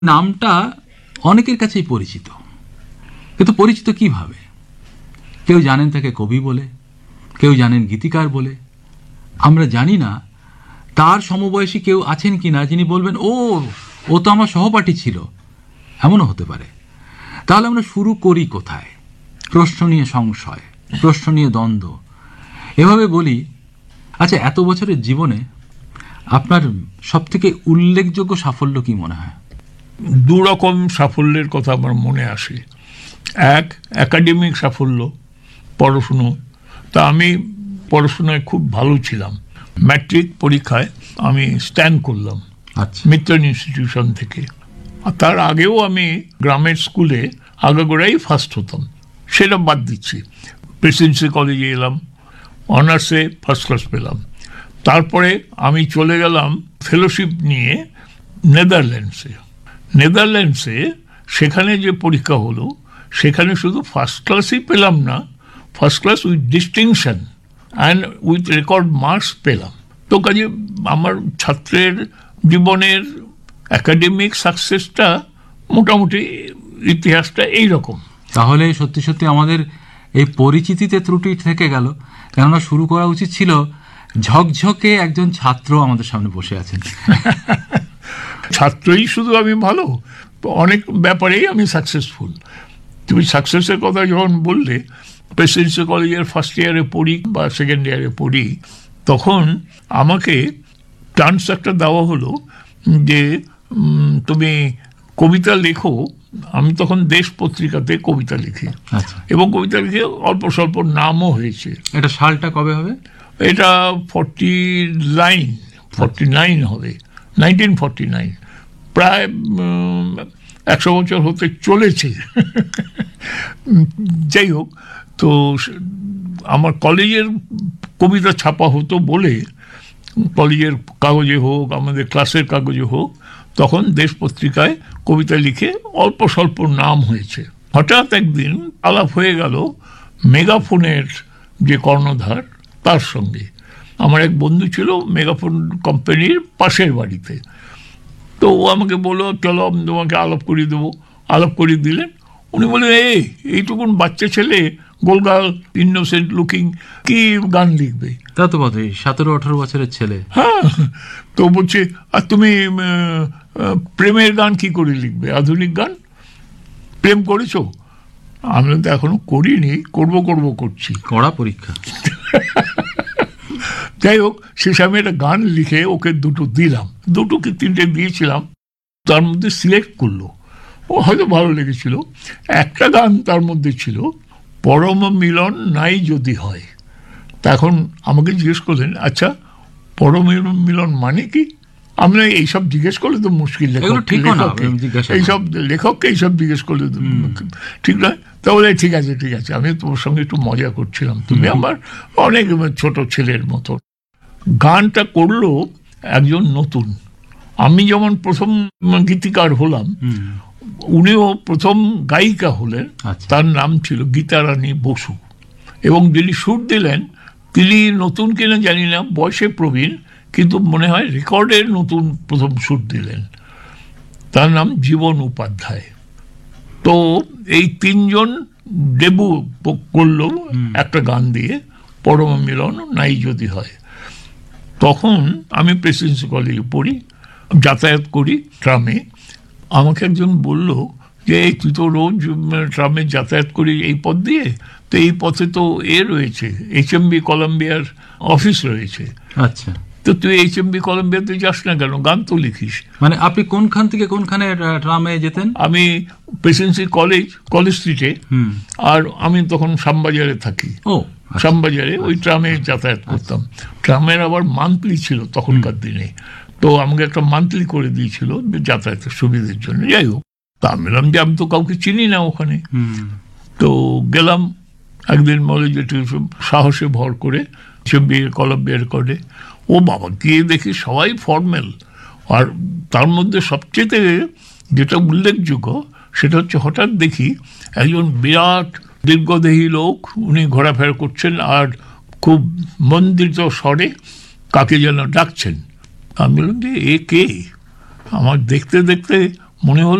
নামটা অনেকের কাছেই পরিচিত, কিন্তু পরিচিত কিভাবে? কেউ জানেন তাকে কবি বলে, কেউ জানেন গীতিকার বলে। আমরা জানি না তার সমবয়সী কেউ আছেন কিনা যিনি বলবেন ও ও তো আমার সহপাঠী ছিল, এমনও হতে পারে। তাহলে আমরা শুরু করি কোথায়? প্রশ্ন নিয়ে সংশয়, প্রশ্ন নিয়ে দ্বন্দ্ব। এভাবে বলি, আচ্ছা, এত বছরের জীবনে আপনার সবথেকে উল্লেখযোগ্য সাফল্য কি মনে হয়? দুরকম সাফল্যের কথা আমার মনে আসে। এক, একাডেমিক সাফল্য, পড়াশুনো। তা আমি পড়াশোনায় খুব ভালো ছিলাম। ম্যাট্রিক পরীক্ষায় আমি স্ট্যান্ড করলাম মিত্রন ইনস্টিটিউশন থেকে। তার আগেও আমি গ্রামের স্কুলে আগাগোড়াই ফার্স্ট হতাম, সেটা বাদ দিচ্ছি। প্রেসিডেন্সি কলেজে এলাম, অনার্সে ফার্স্ট ক্লাস পেলাম। তারপরে আমি চলে গেলাম ফেলোশিপ নিয়ে নেদারল্যান্ডসে। সেখানে যে পরীক্ষা হলো, সেখানে শুধু ফার্স্ট ক্লাসই পেলাম না, first class with distinction and with record marks পেলাম। তো কাজে আমার ছাত্রের জীবনের একাডেমিক সাকসেসটা মোটামুটি ইতিহাসটা এইরকম। তাহলে সত্যি সত্যি আমাদের এই পরিচিতিতে ত্রুটি থেকে গেল, কেননা শুরু করা উচিত ছিল ঝকঝকে একজন ছাত্র আমাদের সামনে বসে আছেন। ছাত্রই শুধু আমি ভালো, অনেক ব্যাপারেই আমি সাকসেসফুল। তুমি সাকসেসের কথা যখন বললে, প্রেসিডেন্সি কলেজের ফার্স্ট ইয়ারে পড়ি বা সেকেন্ড ইয়ারে পড়ি, তখন আমাকে চান্স একটা দেওয়া হলো যে তুমি কবিতা লেখো। আমি তখন দেশ পত্রিকাতে কবিতা লিখি, এবং কবিতা লিখে অল্প স্বল্প নামও হয়েছে। এটা সালটা কবে হবে? এটা 49 হবে, 1949। প্রায় 100 বছর হতে চলেছে। যাই হোক, তো আমার কলেজের কবিতা ছাপা হতো বলে, কলেজের কাগজে হোক, আমাদের ক্লাসের কাগজে হোক, তখন দেশ পত্রিকায় কবিতা লিখে অল্প স্বল্প নাম হয়েছে। হঠাৎ একদিন আলাপ হয়ে গেল মেগাফোনের যে কর্ণধার, তার সঙ্গে। আমার এক বন্ধু ছিল মেগাফোন কোম্পানির পাশের বাড়িতে। তো ও আমাকে বললো, চলো আমি তোমাকে আলাপ করিয়ে দেবো। আলাপ করিয়ে দিলেন। উনি বললেন, এইটুকুন বাচ্চা ছেলে, গোলগাল, ইনোসেন্ট লুকিং, কি গান লিখবে? তা তো বটেই, 17-18 বছরের ছেলে। হ্যাঁ, তো বলছে, আর তুমি প্রেমের গান কি করে লিখবে? আধুনিক গান প্রেম করেছো? আমি তো এখনো করিনি, করছি। কড়া পরীক্ষা। যাই হোক, শেষে আমি একটা গান লিখে ওকে দুটো দিলাম, দুটো কি তিনটে দিয়েছিলাম। তার মধ্যে সিলেক্ট করলো, ও হয়তো ভালো লেগেছিল। একটা গান তার মধ্যে ছিল, পরম মিলন নাই যদি হয়। তখন আমাকে জিজ্ঞেস করলেন, আচ্ছা পরম মিলন মানে কি? আমি এইসব জিজ্ঞেস করলে তো মুশকিল, এইসব লেখককে এইসব জিজ্ঞেস করলে ঠিক নয়। তাহলে ঠিক আছে, আমি তোমার সঙ্গে একটু মজা করছিলাম, তুমি আমার অনেক ছোট ছেলের মতো। গানটা করলো একজন নতুন। আমি যেমন প্রথম গীতিকার হলাম, উনিও প্রথম গায়িকা হলেন। তার নাম ছিল গীতারানী বসু, এবং যিনি সুর দিলেন তিনি নতুন কিনা জানি না, বয়সে প্রবীণ, কিন্তু মনে হয় রেকর্ডের নতুন প্রথম সুর দিলেন। তার নাম জীবন উপাধ্যায়। তো এই তিনজন ডেবু করলো একটা গান দিয়ে, পরম মিলন নাই যদি হয়। তখন আমি প্রেসিডেন্সি কলেজে পড়ি, যাতায়াত করি ট্রামে। আমাকে একজন বলল যে, তুই তো রোজ ট্রামে যাতায়াত করি এই পথ দিয়ে, তো এই পথে তো রয়েছে, HMB কলম্বিয়ার অফিস রয়েছে। আচ্ছা, তো তুই HMB কলম্বিয়াতে যাস না কেন, গান তো লিখিস। মানে আপনি কোনখান থেকে কোনখানে ট্রামে যেতেন? আমি প্রেসিডেন্সি কলেজ স্ট্রিটে, আর আমি তখন শ্যামবাজারে থাকি। শ্যামবাজারে ওই ট্রামে যাতায়াত করতাম। ট্রামের আবার মান্থলি ছিল তখনকার দিনে, তো আমাকে একটা মান্থলি করে দিয়েছিল যাতায়াতের সুবিধের জন্য। যাই হোক, তা আমি বললাম যে আমি তো কাউকে চিনি না ওখানে। তো গেলাম একদিন, বলে যে সাহসে ভর করে কলম্বিয়া রেকর্ডে। ও বাবা, গিয়ে দেখি সবাই ফর্মাল। আর তার মধ্যে সবচেয়ে যেটা উল্লেখযোগ্য, সেটা হচ্ছে হঠাৎ দেখি একজন বিরাট দীর্ঘদেহী লোক, উনি ঘোরাফেরা করছেন আর খুব মন্দিত স্বরে কাকে যেন ডাকছেন। আমি বললাম যে, এ কে? আমার দেখতে দেখতে মনে হলো